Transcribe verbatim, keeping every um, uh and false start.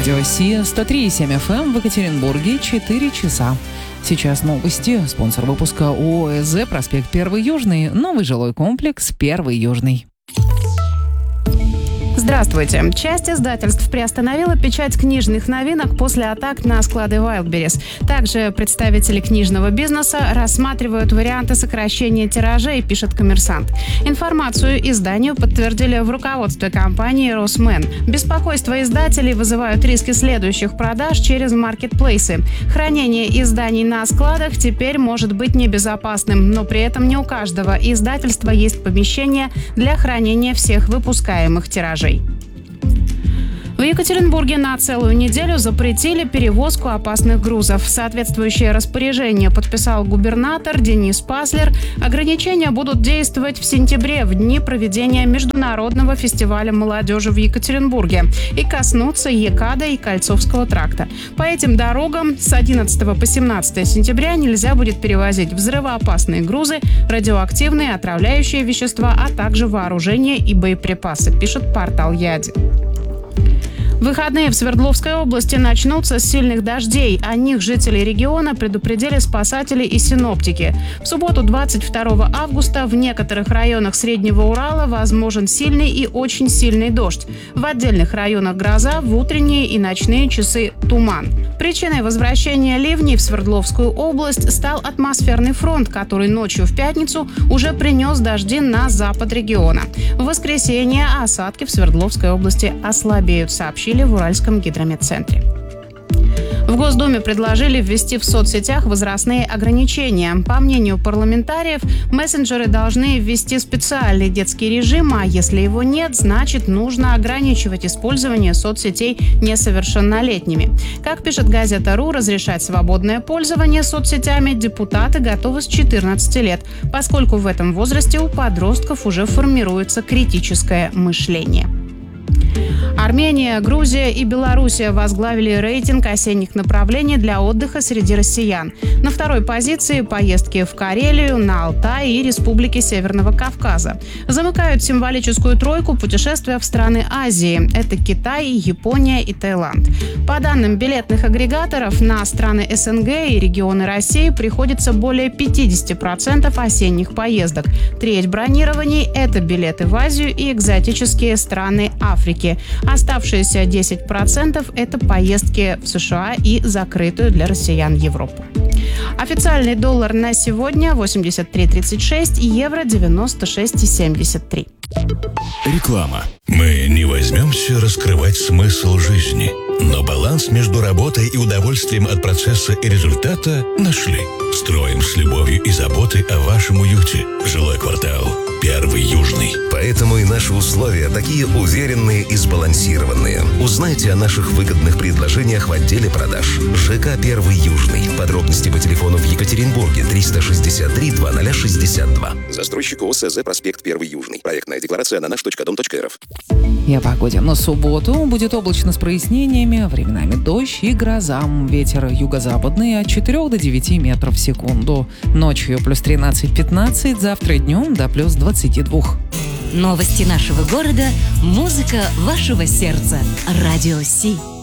Радио Си, сто три и семь эф эм в Екатеринбурге, четыре часа. Сейчас новости. Спонсор выпуска ООО «Проспект Первый Южный». Новый жилой комплекс «Первый Южный». Здравствуйте. Часть издательств приостановила печать книжных новинок после атак на склады Wildberries. Также представители книжного бизнеса рассматривают варианты сокращения тиражей, пишет «Коммерсант». Информацию изданию подтвердили в руководстве компании «Росмен». Беспокойство издателей вызывают риски следующих продаж через маркетплейсы. Хранение изданий на складах теперь может быть небезопасным, но при этом не у каждого издательства есть помещение для хранения всех выпускаемых тиражей. В Екатеринбурге на целую неделю запретили перевозку опасных грузов. Соответствующее распоряжение подписал губернатор Денис Паслер. Ограничения будут действовать в сентябре, в дни проведения Международного фестиваля молодежи в Екатеринбурге, и коснутся Екада и Кольцовского тракта. По этим дорогам с одиннадцатого по семнадцатое сентября нельзя будет перевозить взрывоопасные грузы, радиоактивные, отравляющие вещества, а также вооружение и боеприпасы, пишет портал Яди. Выходные в Свердловской области начнутся с сильных дождей. О них жители региона предупредили спасатели и синоптики. В субботу, двадцать второго августа, в некоторых районах Среднего Урала возможен сильный и очень сильный дождь. В отдельных районах гроза, в утренние и ночные часы туман. Причиной возвращения ливней в Свердловскую область стал атмосферный фронт, который ночью в пятницу уже принес дожди на запад региона. В воскресенье осадки в Свердловской области ослабеют, сообщили в Уральском гидрометцентре. В Госдуме предложили ввести в соцсетях возрастные ограничения. По мнению парламентариев, мессенджеры должны ввести специальный детский режим, а если его нет, значит, нужно ограничивать использование соцсетей несовершеннолетними. Как пишет газета РУ, разрешать свободное пользование соцсетями депутаты готовы с четырнадцати лет, поскольку в этом возрасте у подростков уже формируется критическое мышление. Армения, Грузия и Белоруссия возглавили рейтинг осенних направлений для отдыха среди россиян. На второй позиции поездки в Карелию, на Алтай и республики Северного Кавказа. Замыкают символическую тройку путешествия в страны Азии. Это Китай, Япония и Таиланд. По данным билетных агрегаторов, на страны СНГ и регионы России приходится более пятьдесят процентов осенних поездок. Треть бронирований – это билеты в Азию и экзотические страны Африки. Оставшиеся десять процентов – это поездки в США и закрытую для россиян Европу. Официальный доллар на сегодня восемьдесят три тридцать шесть, евро девяносто шесть семьдесят три. Реклама. Мы не возьмемся раскрывать смысл жизни, но баланс между работой и удовольствием от процесса и результата нашли. Строим с любовью и заботой о вашем уюте. Жилой квартал «Первый Южный». Поэтому и наши условия такие уверенные и сбалансированные. Узнайте о наших выгодных предложениях в отделе продаж. ЖК «Первый Южный». Подробности по телефону в Екатеринбурге триста шестьдесят три двадцать шестьдесят два. Застройщик ОСЗ «Проспект Первый Южный». Проектная декларация на наш точка дом точка эр эф. И о погоде. На субботу будет облачно с прояснениями, временами дождь и гроза. Ветер юго-западный от четырёх до девяти метров в секунду. Ночью плюс тринадцать-пятнадцать, завтра днем до плюс двадцати двух. Новости нашего города, музыка вашего сердца. Радио Си.